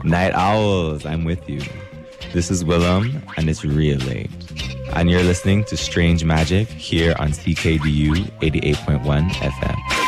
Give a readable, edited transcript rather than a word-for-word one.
Night owls, I'm with you. This is Willem, and it's real late. And you're listening to Strange Magic here on CKDU 88.1 FM.